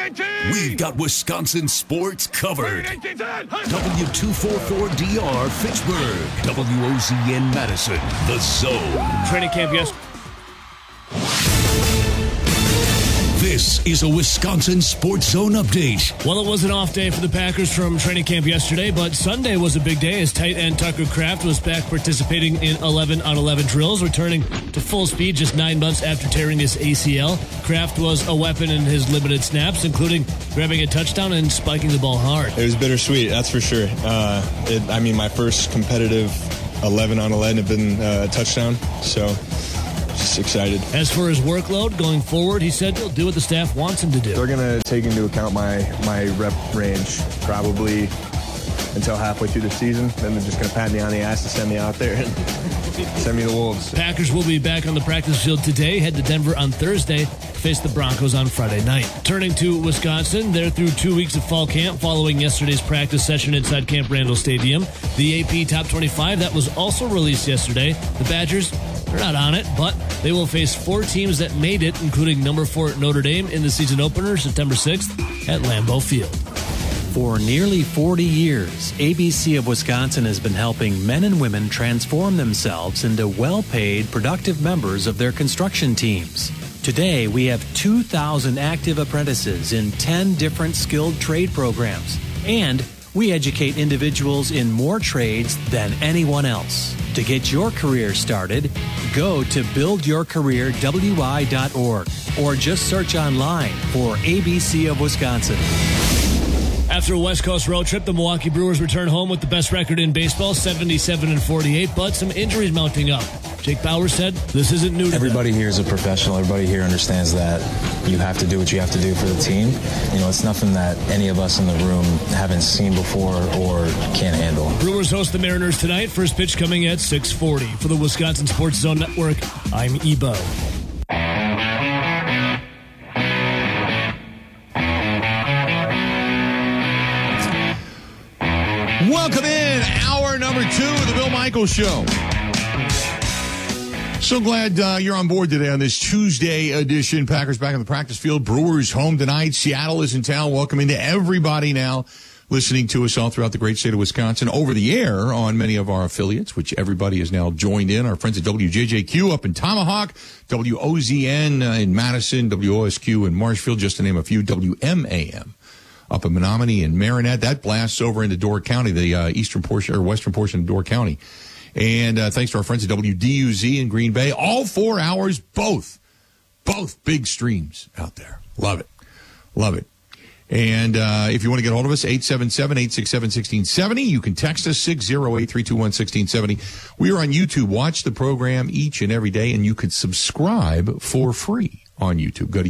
We've got Wisconsin sports covered. W244DR Fitchburg, WOZN Madison, The Zone. Training camp yesterday. This is a Wisconsin Sports Zone update. Well, it was an off day for the Packers from training camp yesterday, but Sunday was a big day as tight end Tucker Kraft was back participating in 11-on-11 drills, returning to full speed just 9 months after tearing his ACL. Kraft was a weapon in his limited snaps, including grabbing a touchdown and spiking the ball hard. It was bittersweet, that's for sure. My first competitive 11-on-11 have been a touchdown, so just excited. As for his workload going forward, he said he'll do what the staff wants him to do. They're going to take into account my rep range probably until halfway through the season. Then they're just going to pat me on the ass and send me out there and send me to the Wolves. Packers will be back on the practice field today, head to Denver on Thursday, face the Broncos on Friday night. Turning to Wisconsin, they're through 2 weeks of fall camp following yesterday's practice session inside Camp Randall Stadium. The AP Top 25 that was also released yesterday. The Badgers, they're not on it, but they will face 4 teams that made it, including number 4 Notre Dame in the season opener September 6th at Lambeau Field. For nearly 40 years, ABC of Wisconsin has been helping men and women transform themselves into well-paid, productive members of their construction teams. Today, we have 2,000 active apprentices in 10 different skilled trade programs, and we educate individuals in more trades than anyone else. To get your career started, go to buildyourcareerwi.org or just search online for ABC of Wisconsin. After a West Coast road trip, the Milwaukee Brewers return home with the best record in baseball, 77-48, but some injuries mounting up. Jake Bauer said this isn't new to Everybody them. here is a professional. Everybody here understands that you have to do what you have to do for the team. You know, it's nothing that any of us in the room haven't seen before or can't handle. Brewers host the Mariners tonight. First pitch coming at 6:40. For the Wisconsin Sports Zone Network, I'm Ebo. Welcome in, hour number 2 of the Bill Michaels Show. So glad you're on board today on this Tuesday edition. Packers back on the practice field. Brewers home tonight. Seattle is in town. Welcome into everybody now listening to us all throughout the great state of Wisconsin over the air on many of our affiliates, which everybody has now joined in. Our friends at WJJQ up in Tomahawk, WOZN in Madison, WOSQ in Marshfield, just to name a few, WMAM up in Menominee and Marinette. That blasts over into Door County, the eastern portion or western portion of Door County. And thanks to our friends at WDUZ in Green Bay, all 4 hours, both big streams out there. Love it. Love it. And if you want to get a hold of us, 877-867-1670. You can text us, 608-321-1670. We are on YouTube. Watch the program each and every day, and you can subscribe for free on YouTube. Go to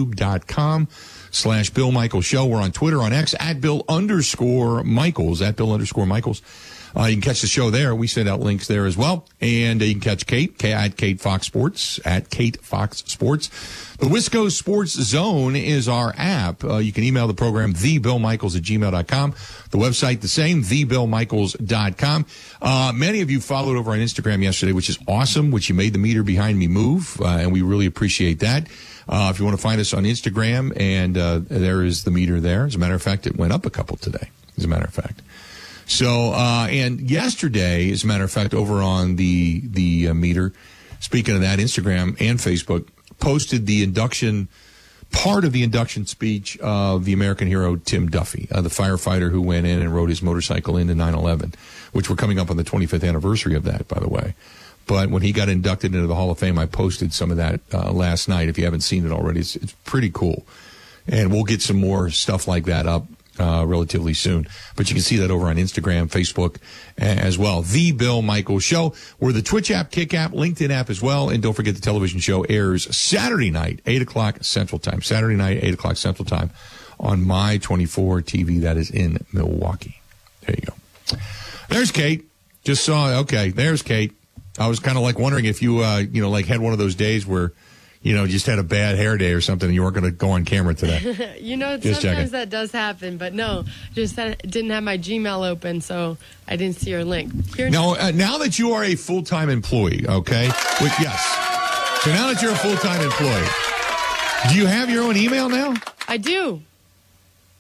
youtube.com/Bill Michaels Show. We're on Twitter, on X, at Bill_Michaels, at Bill_Michaels. You can catch the show there. We send out links there as well. And you can catch Kate at Kate Fox Sports, at Kate Fox Sports. The Wisco Sports Zone is our app. You can email the program, thebillmichaels@gmail.com. The website, the same, thebillmichaels.com. Many of you followed over on Instagram yesterday, which is awesome, which you made the meter behind me move, and we really appreciate that. If you want to find us on Instagram, and there is the meter there. As a matter of fact, it went up a couple today, as a matter of fact. So, and yesterday, as a matter of fact, over on the meter, speaking of that, Instagram and Facebook posted the part of the induction speech of the American hero Tim Duffy, the firefighter who went in and rode his motorcycle into 9/11, which we're coming up on the 25th anniversary of that, by the way. But when he got inducted into the Hall of Fame, I posted some of that last night. If you haven't seen it already, it's pretty cool. And we'll get some more stuff like that up relatively soon. But you can see that over on Instagram, Facebook as well. The Bill Michaels Show. We're the Twitch app, Kick app, LinkedIn app as well. And don't forget the television show airs Saturday night, 8 o'clock Central Time. Saturday night, 8 o'clock Central Time on My 24 TV. That is in Milwaukee. There you go. There's Kate. Just saw, okay, there's Kate. I was kind of like wondering if you, like had one of those days where, just had a bad hair day or something and you weren't going to go on camera today. Sometimes checking. That does happen, but no, just didn't have my Gmail open, so I didn't see your link. Now that you are a full-time employee, okay? Yes. So now that you're a full-time employee, do you have your own email now? I do.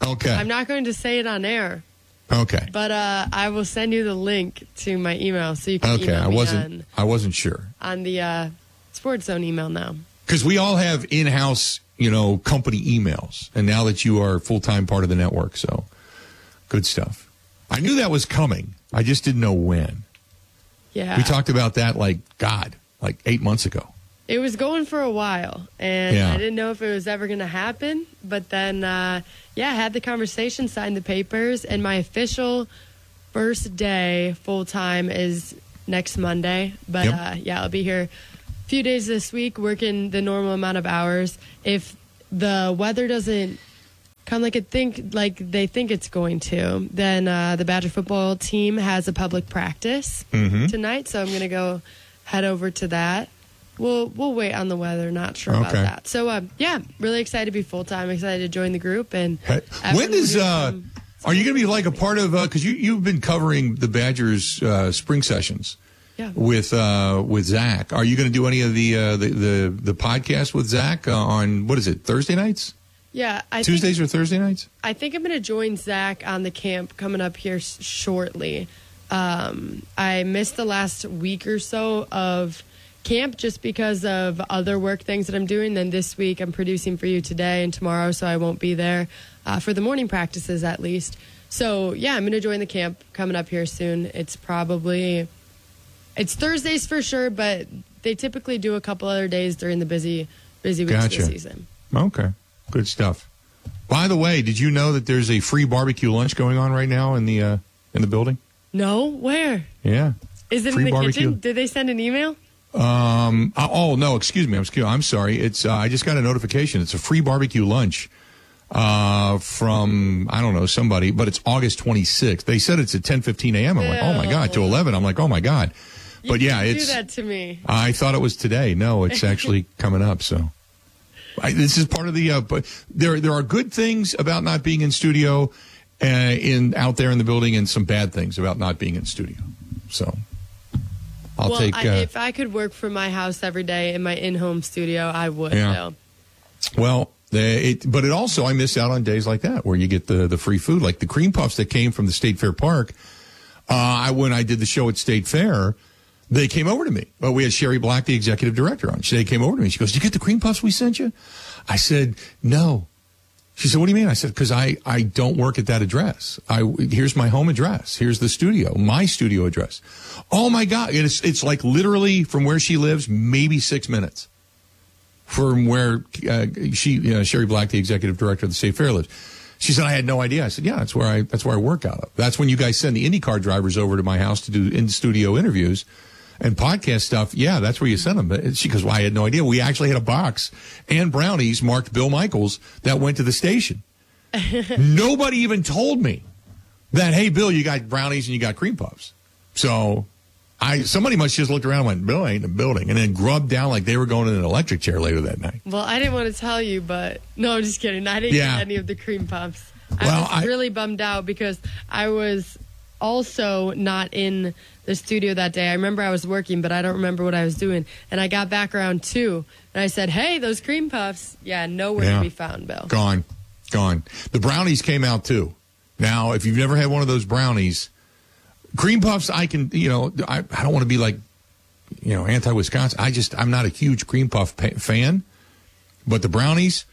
Okay. I'm not going to say it on air. Okay. But I will send you the link to my email so you can email me I wasn't sure. On the Sports Zone email now. Because we all have in-house, company emails. And now that you are a full-time part of the network, so good stuff. I knew that was coming. I just didn't know when. Yeah. We talked about that like 8 months ago. It was going for a while, and I didn't know if it was ever going to happen. But then, I had the conversation, signed the papers, and my official first day full-time is next Monday. But, I'll be here a few days this week, working the normal amount of hours. If the weather doesn't come like they think it's going to, then the Badger football team has a public practice tonight, so I'm going to go head over to that. We'll wait on the weather. Not sure about that. So, really excited to be full-time, excited to join the group. And when is, are you going to be like a part of, because you've been covering the Badgers spring sessions with Zach. Are you going to do any of the podcast with Zach on, what is it, Thursday nights? Yeah. Tuesdays or Thursday nights? I think I'm going to join Zach on the camp coming up here shortly. I missed the last week or so of camp just because of other work things that I'm doing. Then this week I'm producing for you today and tomorrow, so I won't be there for the morning practices at least. So, I'm going to join the camp coming up here soon. It's Thursdays for sure, but they typically do a couple other days during the busy weeks of the season. Okay. Good stuff. By the way, did you know that there's a free barbecue lunch going on right now in the building? No, where? Yeah. Is it free in the barbecue. kitchen? Did they send an email? No, excuse me. I'm sorry. It's I just got a notification. It's a free barbecue lunch from, I don't know, somebody, but it's August 26th. They said it's at 10:15 a.m. I'm like, oh my God, to 11. I'm like, oh my God. But you do that to me. I thought it was today. No, it's actually coming up. So this is part of the. But there are good things about not being in studio, out there in the building, and some bad things about not being in studio. So I'll take. If I could work from my house every day in my in-home studio, I would. Yeah. Well, but it also, I miss out on days like that where you get the free food, like the cream puffs that came from the State Fair Park. When I did the show at State Fair, they came over to me. We had Sherry Black, the executive director, on. She came over to me. She goes, "Did you get the cream puffs we sent you?" I said, "No." She said, "What do you mean?" I said, "Because I don't work at that address. Here's my home address. Here's the studio, my studio address." Oh my God! It's like literally from where she lives, maybe 6 minutes from where Sherry Black, the executive director of the State Fair, lives. She said, "I had no idea." I said, "Yeah, that's where I work out of. That's when you guys send the IndyCar drivers over to my house to do in-studio interviews and podcast stuff. Yeah, that's where you send them." But she goes, "Well, I had no idea. We actually had a box and brownies marked Bill Michaels that went to the station." Nobody even told me that, "Hey, Bill, you got brownies and you got cream puffs." So somebody must just looked around and went, "Bill ain't in the building," and then grubbed down like they were going in an electric chair later that night. Well, I didn't want to tell you, but no, I'm just kidding. I didn't get any of the cream puffs. I was really bummed out because I was also not in the studio that day. I remember I was working, but I don't remember what I was doing. And I got back around 2, and I said, "Hey, those cream puffs." Yeah, nowhere to be found, Bill. Gone. The brownies came out, too. Now, if you've never had one of those brownies, cream puffs, I can, I don't want to be like, anti-Wisconsin. I'm not a huge cream puff fan. But the brownies,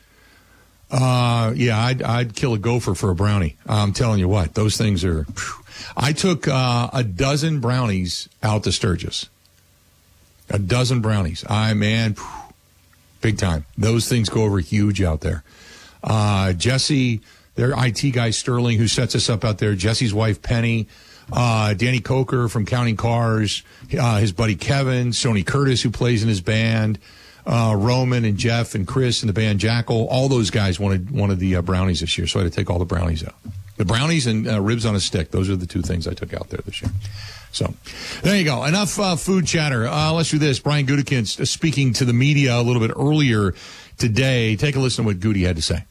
I'd kill a gopher for a brownie. I'm telling you what, those things are... I took a dozen brownies out to Sturgis. A dozen brownies. Big time. Those things go over huge out there. Jesse, their IT guy, Sterling, who sets us up out there, Jesse's wife, Penny, Danny Coker from Counting Cars, his buddy Kevin, Sony Curtis, who plays in his band, Roman and Jeff and Chris and the band Jackal. All those guys wanted the brownies this year, so I had to take all the brownies out. The brownies and ribs on a stick. Those are the 2 things I took out there this year. So there you go. Enough food chatter. Let's do this. Brian Gutekunst speaking to the media a little bit earlier today. Take a listen to what Goody had to say.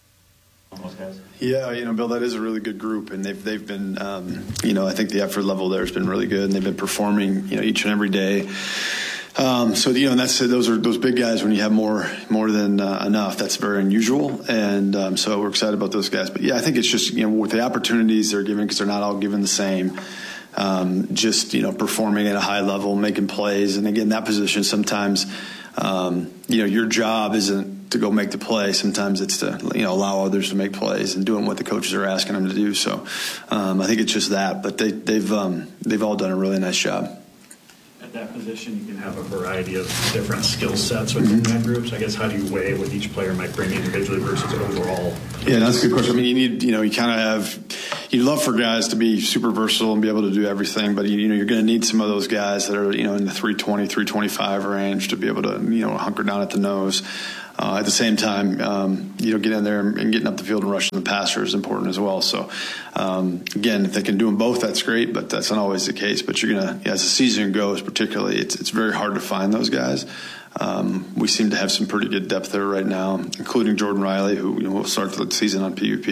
Yeah, Bill, that is a really good group, and they've been, I think the effort level there has been really good, and they've been performing, each and every day So and that's those big guys. When you have more than enough, that's very unusual, and so we're excited about those guys. But yeah, I think it's just with the opportunities they're given, because they're not all given the same. Just performing at a high level, making plays, and again, that position sometimes, your job isn't to go make the play. Sometimes it's to allow others to make plays and doing what the coaches are asking them to do. So I think it's just that, but they've all done a really nice job. At that position, you can have a variety of different skill sets within that group. So I guess how do you weigh what each player might bring individually versus overall? Yeah, that's a good question. I mean, you need, you kind of have, you'd love for guys to be super versatile and be able to do everything, but you're going to need some of those guys that are, in the 320, 325 range to be able to, hunker down at the nose. At the same time, get in there and getting up the field and rushing the passer is important as well. So, again, if they can do them both, that's great, but that's not always the case. But you're going to, as the season goes, particularly, it's very hard to find those guys. We seem to have some pretty good depth there right now, including Jordan Riley, who will start the season on PUP.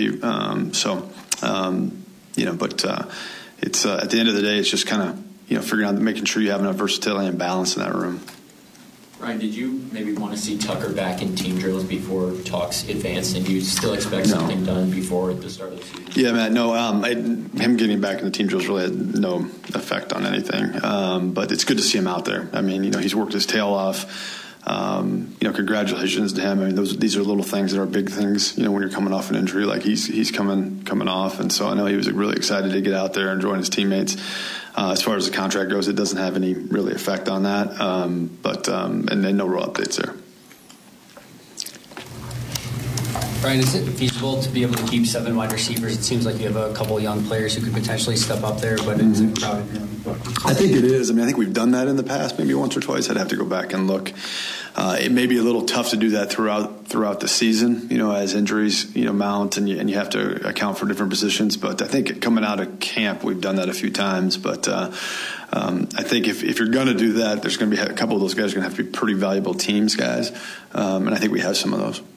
But it's at the end of the day, it's just kind of figuring out, making sure you have enough versatility and balance in that room. Ryan, did you maybe want to see Tucker back in team drills before talks advanced, and do you still expect something done before the start of the season? Yeah, Matt, no. Him getting back in the team drills really had no effect on anything. But it's good to see him out there. I mean, he's worked his tail off. Congratulations to him. I mean, these are little things that are big things. When you're coming off an injury, like he's coming off, and so I know he was really excited to get out there and join his teammates. As far as the contract goes, it doesn't have any really effect on that. And then no real updates there. Brian, is it feasible to be able to keep 7 wide receivers? It seems like you have a couple of young players who could potentially step up there, but it's a crowded room. I think it is. I mean, I think we've done that in the past, maybe once or twice. I'd have to go back and look. It may be a little tough to do that throughout the season, as injuries, mount, and you have to account for different positions. But I think coming out of camp, we've done that a few times. But I think if you're going to do that, there's going to be a couple of those guys are going to have to be pretty valuable teams guys. And I think we have some of those.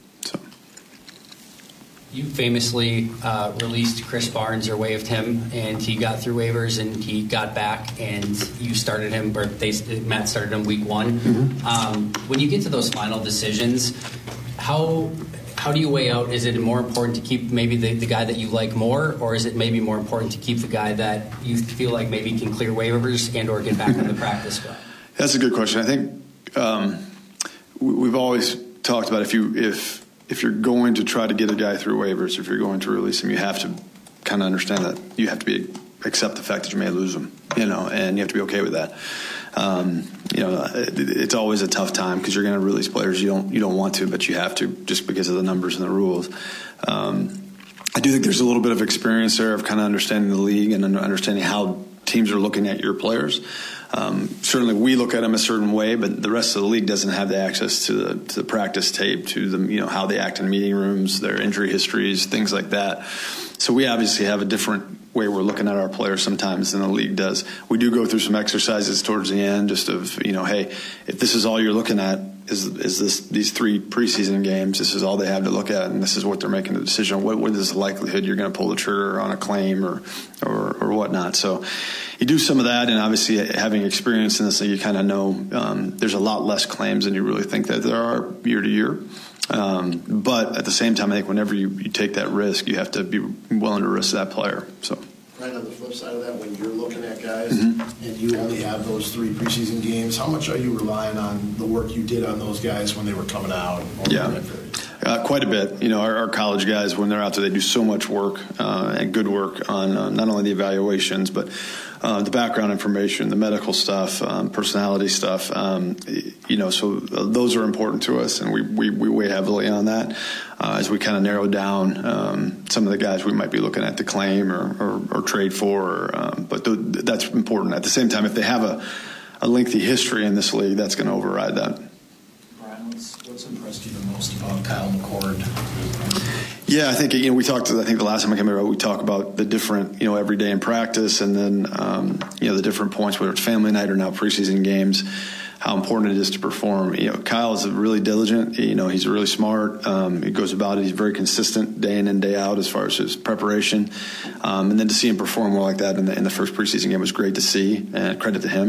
You famously released Chris Barnes or waived him, and he got through waivers and he got back, and you started him, or Matt started him week 1. Mm-hmm. When you get to those final decisions, how do you weigh out? Is it more important to keep maybe the guy that you like more, or is it maybe more important to keep the guy that you feel like maybe can clear waivers and or get back on the practice squad? That's a good question. I think we've always talked about if you're going to try to get a guy through waivers, if you're going to release him, you have to kind of understand that you have to accept the fact that you may lose him, and you have to be okay with that. It's always a tough time because you're going to release players you don't want to, but you have to just because of the numbers and the rules. I do think there's a little bit of experience there of kind of understanding the league and understanding how teams are looking at your players. Certainly we look at them a certain way, but the rest of the league doesn't have the access to the practice tape, to the, how they act in meeting rooms, their injury histories, things like that. So we obviously have a different way we're looking at our players sometimes than the league does. We do go through some exercises towards the end just of, hey, if this is all you're looking at, is these 3 preseason games, this is all they have to look at, and this is what they're making the decision on. What is the likelihood you're going to pull the trigger on a claim or whatnot? So you do some of that, and obviously having experience in this, you kind of know there's a lot less claims than you really think that there are year to year. But at the same time, I think whenever you take that risk, you have to be willing to risk that player. So. Right on the flip side of that, when you're looking at guys and you only have those 3 preseason games, how much are you relying on the work you did on those guys when they were coming out? Quite a bit. Our college guys, when they're out there, they do so much work and good work on not only the evaluations, but the background information, the medical stuff, personality stuff. So those are important to us, and we weigh heavily on that as we kind of narrow down some of the guys we might be looking at to claim or trade for. But that's important. At the same time, if they have a lengthy history in this league, that's going to override that. What's impressed you the most about Kyle McCord? Yeah, I think we talked. I think the last time I came here, we talked about the different, every day in practice, and then the different points, whether it's family night or now preseason games, how important it is to perform. Kyle is really diligent. He's really smart. He goes about it. He's very consistent day in and day out as far as his preparation. And then to see him perform well like that in the first preseason game was great to see, and credit to him.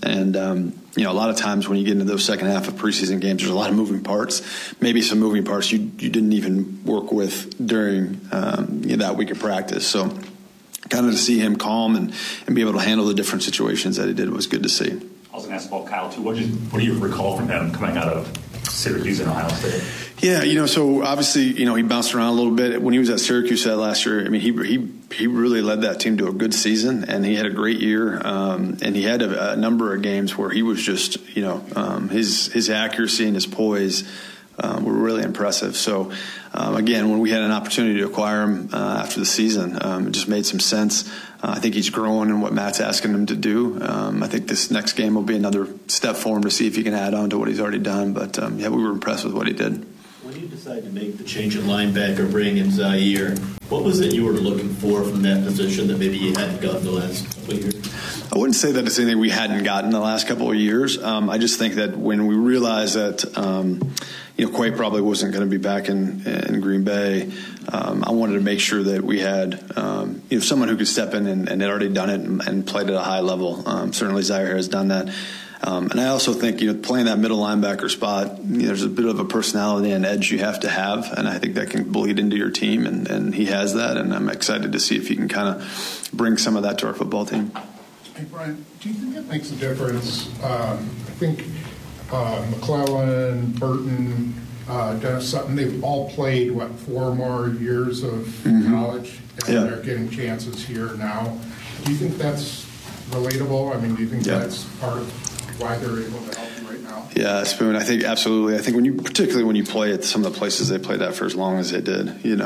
And, a lot of times when you get into those second half of preseason games, there's a lot of moving parts, maybe some moving parts you didn't even work with during that week of practice. So kind of to see him calm and be able to handle the different situations that he did was good to see. I was going to ask about Kyle, too. What do you recall from him coming out of Syracuse and Ohio State? Yeah, so obviously, he bounced around a little bit. When he was at Syracuse last year, I mean, he really led that team to a good season, and he had a great year. And he had a number of games where he was just, his accuracy and his poise were really impressive. So, again, when we had an opportunity to acquire him after the season, it just made some sense. I think he's growing in what Matt's asking him to do. I think this next game will be another step for him to see if he can add on to what he's already done. But, we were impressed with what he did. When you decided to make the change at linebacker, bring in Zaire, what was it you were looking for from that position that maybe you hadn't gotten the last couple of years? I wouldn't say that it's anything we hadn't gotten the last couple of years. I just think that when we realized that, Quay probably wasn't going to be back in Green Bay, I wanted to make sure that we had, someone who could step in and had already done it and played at a high level. Certainly Zaire has done that. And I also think, playing that middle linebacker spot, there's a bit of a personality and edge you have to have, and I think that can bleed into your team, and he has that, and I'm excited to see if he can kind of bring some of that to our football team. Hey, Brian, do you think it makes a difference? I think McClellan, Burton, Dennis Sutton, they've all played, 4 more years of college, and they're getting chances here now. Do you think that's relatable? I mean, do you think that's part of why they're able to help you right now? Yeah, Spoon, I think absolutely. I think particularly when you play at some of the places they played at for as long as they did, at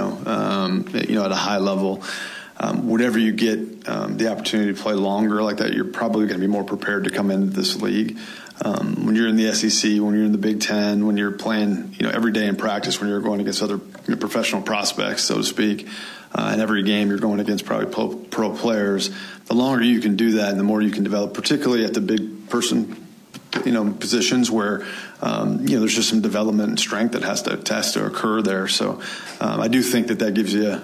a high level, whenever you get the opportunity to play longer like that, you're probably going to be more prepared to come into this league. When you're in the SEC, when you're in the Big Ten, when you're playing, every day in practice, when you're going against other professional prospects, so to speak, and every game you're going against probably pro players, the longer you can do that and the more you can develop, particularly at the big person, positions where, there's just some development and strength that has to occur there. So I do think that gives you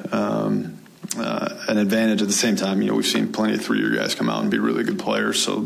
an advantage. At the same time, we've seen plenty of 3-year guys come out and be really good players. So,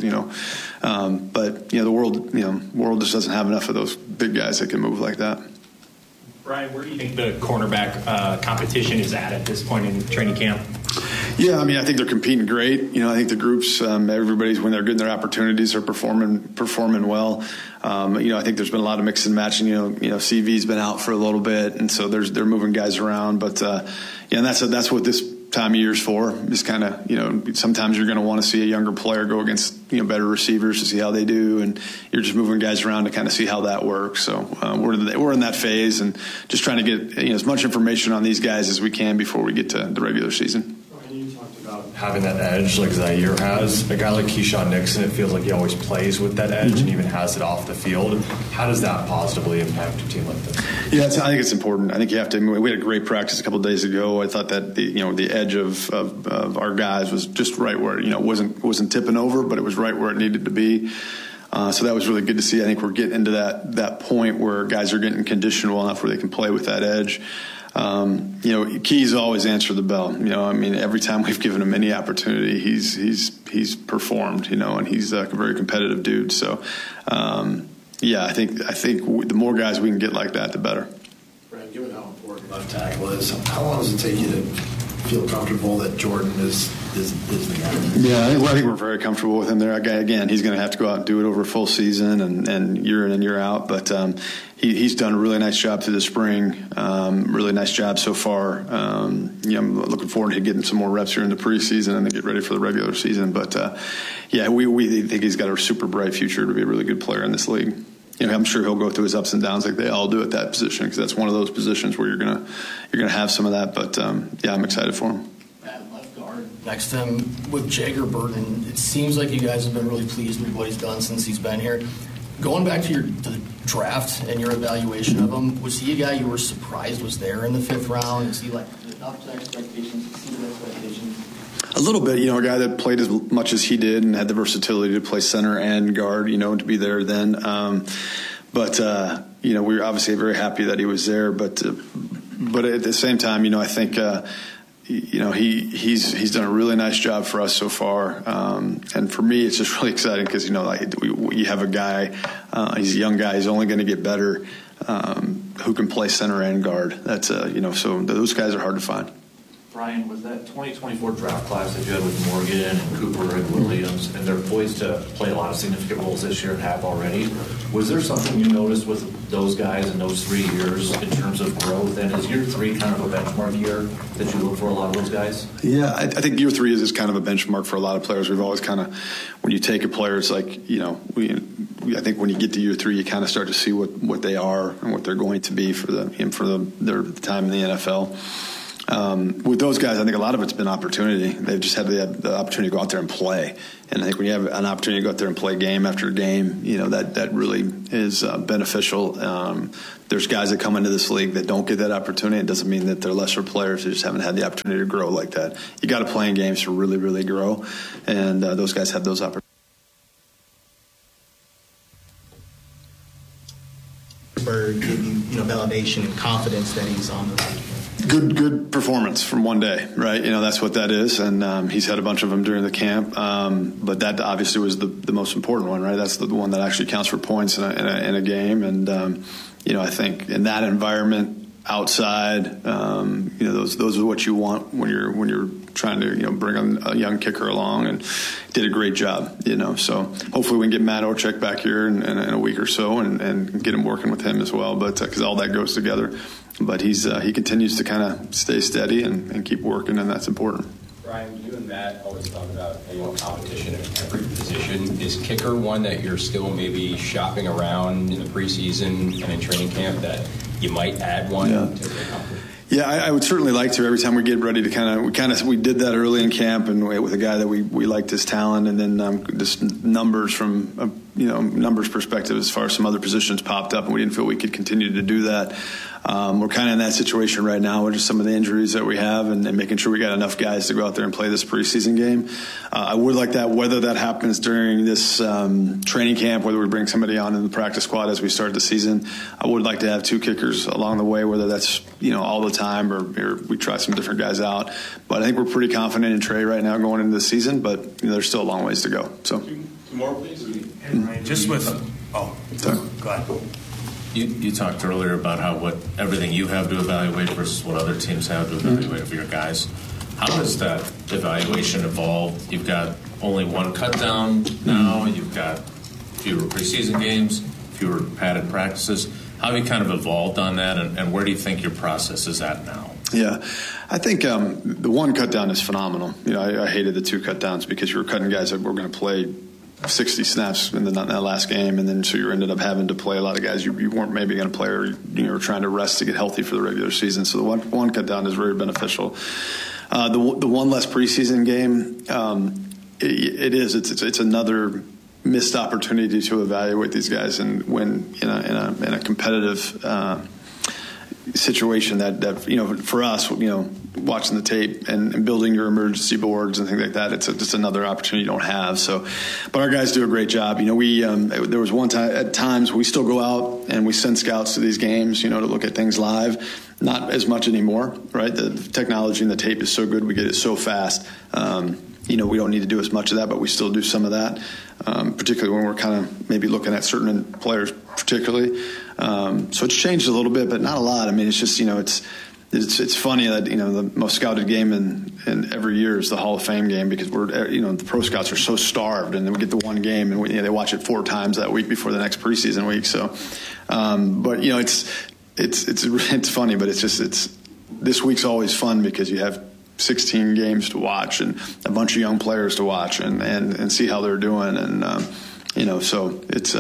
but the world just doesn't have enough of those big guys that can move like that. Brian, where do you think the cornerback competition is at this point in training camp? Yeah, I mean, I think they're competing great. I think the groups, everybody's, when they're getting their opportunities, are performing well. I think there's been a lot of mix and matching. CV's been out for a little bit, and so they're moving guys around. But and that's what this time of year's for. Is kind of sometimes you're going to want to see a younger player go against better receivers to see how they do, and you're just moving guys around to kind of see how that works. So we're in that phase and just trying to get as much information on these guys as we can before we get to the regular season. Having that edge like Zaire has, a guy like Keyshawn Nixon, it feels like he always plays with that edge and even has it off the field. How does that positively impact a team like this? Yeah, I think it's important. I think you have to. We had a great practice a couple of days ago. I thought that the edge of our guys was just right where wasn't tipping over, but it was right where it needed to be. So that was really good to see. I think we're getting into that point where guys are getting conditioned well enough where they can play with that edge. Key's always answered the bell. Every time we've given him any opportunity, he's performed. And he's a very competitive dude. So, I think the more guys we can get like that, the better. Brad, given how important left tackle is, how long does it take you to feel comfortable that Jordan is the guy? Yeah, I think we're very comfortable with him there. Again, he's going to have to go out and do it over a full season and year in and year out. But he's done a really nice job through the spring. Really nice job so far. I'm looking forward to getting some more reps here in the preseason and then get ready for the regular season. But we think he's got a super bright future to be a really good player in this league. I'm sure he'll go through his ups and downs like they all do at that position, because that's one of those positions where you're gonna have some of that. But I'm excited for him. Left guard next to him with Jagger Burton, it seems like you guys have been really pleased with what he's done since he's been here. Going back to the draft and your evaluation of him, was he a guy you were surprised was there in the 5th round? Is he up to expectations? Exceeded expectations? A little bit, a guy that played as much as he did and had the versatility to play center and guard, to be there then. But we were obviously very happy that he was there. But at the same time, I think he's done a really nice job for us so far. And for me, it's just really exciting because, you have a guy, he's a young guy, he's only going to get better, who can play center and guard. That's, so those guys are hard to find. Brian, was that 2024 draft class that you had with Morgan and Cooper and Williams, and they're poised to play a lot of significant roles this year and have already? Was there something you noticed with those guys in those 3 years in terms of growth? And is year 3 kind of a benchmark year that you look for a lot of those guys? Yeah, I think year 3 is kind of a benchmark for a lot of players. We've always kind of, when you take a player, it's like, I think when you get to year 3, you kind of start to see what they are and what they're going to be for their time in the NFL. With those guys, I think a lot of it's been opportunity. They've just had the opportunity to go out there and play. And I think when you have an opportunity to go out there and play game after game, that really is beneficial. There's guys that come into this league that don't get that opportunity. It doesn't mean that they're lesser players. They just haven't had the opportunity to grow like that. You got to play in games to really, really grow. And those guys have those opportunities. Give you validation and confidence that he's on the league. Good performance from one day, right? That's what that is, and he's had a bunch of them during the camp. But that obviously was the most important one, right? That's the one that actually counts for points in a game, and I think in that environment outside, those are what you want when you're trying to bring a young kicker along, and did a great job. So hopefully we can get Matt Ochek back here in a week or so and get him working with him as well. But because all that goes together. But he continues to kind of stay steady and keep working, and that's important. Brian, you and Matt always talk about competition at every position. Is kicker one that you're still maybe shopping around in the preseason and in training camp that you might add one to the competition? Yeah, I would certainly like to. Every time we get ready to we did that early in camp, and with a guy that we liked his talent, and then just numbers from numbers perspective as far as some other positions popped up, and we didn't feel we could continue to do that. We're kind of in that situation right now with just some of the injuries that we have, and making sure we got enough guys to go out there and play this preseason game. I would like that, whether that happens during this training camp, whether we bring somebody on in the practice squad as we start the season. I would like to have 2 kickers along the way, whether that's all the time or we try some different guys out. But I think we're pretty confident in Trey right now going into the season, but there's still a long ways to go. So, 2 more, please. Just with go ahead. You talked earlier about how everything you have to evaluate versus what other teams have to evaluate for your guys. How has that evaluation evolved? You've got only 1 cut down now. You've got fewer preseason games, fewer padded practices. How have you kind of evolved on that, and where do you think your process is at now? Yeah, I think the 1 cut down is phenomenal. I hated the 2 cut downs because you were cutting guys that were going to play 60 snaps in that last game, and then so you ended up having to play a lot of guys you weren't maybe going to play, or you were trying to rest to get healthy for the regular season. So the one cut down is very beneficial. The 1 less preseason game, it's another missed opportunity to evaluate these guys and win in a competitive situation that for us, watching the tape and building your emergency boards and things like that, it's just another opportunity you don't have. So, but our guys do a great job. We there was one time at times we still go out and we send scouts to these games, to look at things live. Not as much anymore, right? The technology and the tape is so good, we get it so fast. We don't need to do as much of that, but we still do some of that, particularly when we're kind of maybe looking at certain players particularly. So it's changed a little bit, but not a lot. I mean, it's just, it's funny that, the most scouted game in every year is the Hall of Fame game, because we're, the pro scouts are so starved, and then we get the one game and they watch it 4 times that week before the next preseason week. So, but it's funny, but this week's always fun because you have 16 games to watch and a bunch of young players to watch and see how they're doing. And, so it's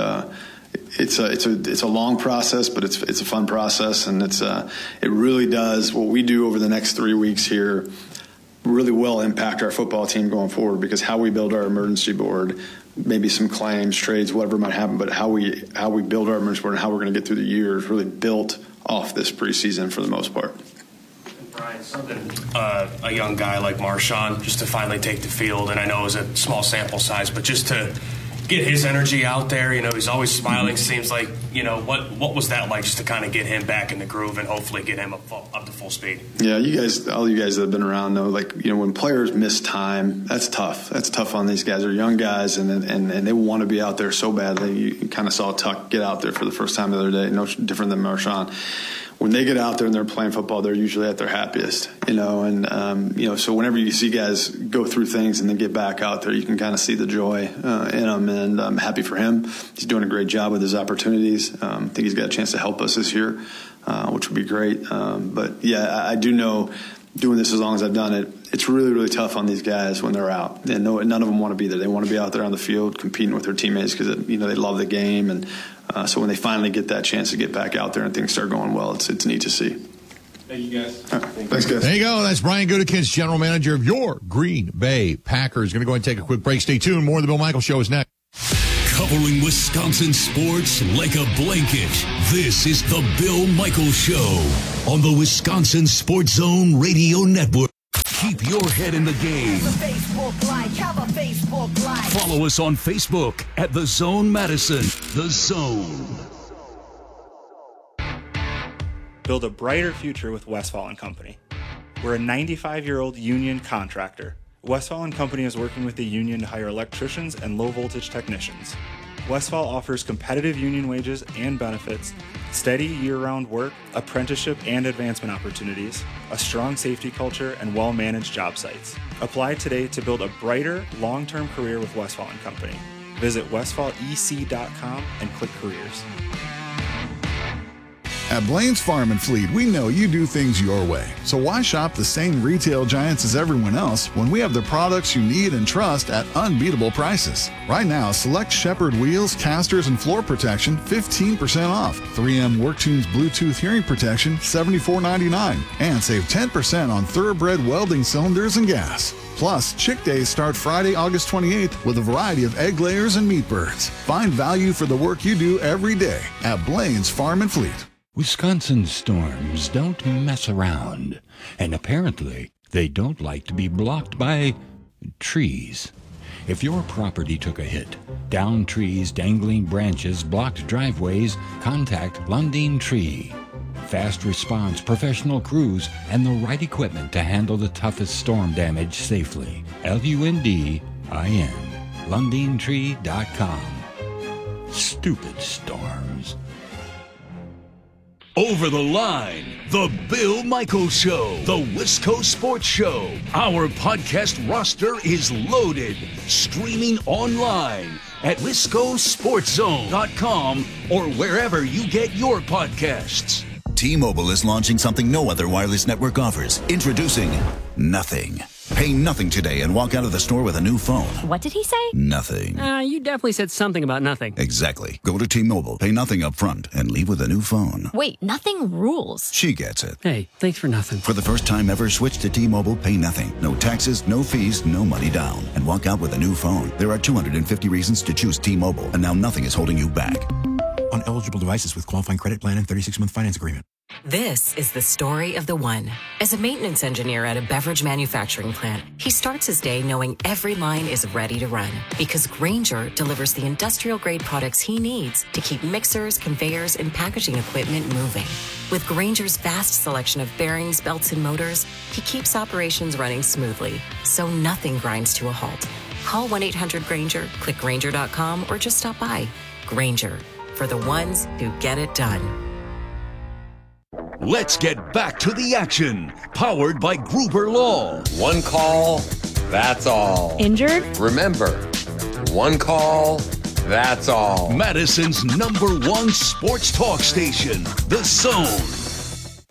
a long process, but it's a fun process. And it really does what we do over the next 3 weeks here really will impact our football team going forward, because how we build our emergency board, maybe some claims, trades, whatever might happen, but how we build our emergency board and how we're going to get through the year is really built off this preseason for the most part. Brian, something a young guy like Marshawn just to finally take the field, and I know it was a small sample size, but just to get his energy out there. He's always smiling. Seems like, what was that like just to kind of get him back in the groove and hopefully get him up to full speed? Yeah, all you guys that have been around know, when players miss time, that's tough. That's tough on these guys. They're young guys, and they want to be out there so badly. You kind of saw Tuck get out there for the first time the other day, no different than Marshawn. When they get out there and they're playing football, they're usually at their happiest, so whenever you see guys go through things and then get back out there, you can kind of see the joy in them, and I'm happy for him. He's doing a great job with his opportunities. I think he's got a chance to help us this year, which would be great. But yeah, I do know, doing this as long as I've done it, it's really, really tough on these guys when they're out. And none of them want to be there. They want to be out there on the field competing with their teammates because they love the game. And so when they finally get that chance to get back out there and things start going well, it's neat to see. Thank you, guys. Thanks, guys. There you go. That's Brian Gutekunst, general manager of your Green Bay Packers. Going to go ahead and take a quick break. Stay tuned. More of the Bill Michaels Show is next. Covering Wisconsin sports like a blanket. This is the Bill Michaels Show on the Wisconsin Sports Zone Radio Network. Keep your head in the game. Follow us on Facebook at The Zone Madison. The Zone. Build a brighter future with Westfall & Company. We're a 95-year-old union contractor. Westfall & Company is working with the union to hire electricians and low-voltage technicians. Westfall offers competitive union wages and benefits, steady year-round work, apprenticeship and advancement opportunities, a strong safety culture, and well-managed job sites. Apply today to build a brighter, long-term career with Westfall & Company. Visit westfallec.com and click Careers. At Blaine's Farm and Fleet, we know you do things your way. So why shop the same retail giants as everyone else when we have the products you need and trust at unbeatable prices? Right now, select Shepherd wheels, casters, and floor protection 15% off. 3M WorkTunes Bluetooth hearing protection $74.99. And save 10% on Thoroughbred welding cylinders and gas. Plus, Chick Days start Friday, August 28th with a variety of egg layers and meat birds. Find value for the work you do every day at Blaine's Farm and Fleet. Wisconsin storms don't mess around, and apparently they don't like to be blocked by trees. If your property took a hit, downed trees, dangling branches, blocked driveways, contact Lundin Tree. Fast response, professional crews, and the right equipment to handle the toughest storm damage safely. LUNDIN. LundinTree.com. Stupid storms. Over the Line, The Bill Michaels Show, The Wisco Sports Show. Our podcast roster is loaded. Streaming online at WiscoSportsZone.com or wherever you get your podcasts. T-Mobile is launching something no other wireless network offers. Introducing Nothing. Pay nothing today and walk out of the store with a new phone. What did he say? Nothing. You definitely said something about nothing. Exactly. Go to T-Mobile, pay nothing up front, and leave with a new phone. Wait, nothing rules. She gets it. Hey, thanks for nothing. For the first time ever, switch to T-Mobile, pay nothing. No taxes, no fees, no money down. And walk out with a new phone. There are 250 reasons to choose T-Mobile, and now nothing is holding you back. On eligible devices with qualifying credit plan and 36-month finance agreement. This is the story of the one. As a maintenance engineer at a beverage manufacturing plant, he starts his day knowing every line is ready to run because Grainger delivers the industrial-grade products he needs to keep mixers, conveyors, and packaging equipment moving. With Grainger's vast selection of bearings, belts, and motors, he keeps operations running smoothly, so nothing grinds to a halt. Call 1-800-GRAINGER, click Grainger.com, or just stop by. Grainger, for the ones who get it done. Let's get back to the action. Powered by Gruber Law. One call, that's all. Injured? Remember, one call, that's all. Madison's #1 sports talk station, The Zone.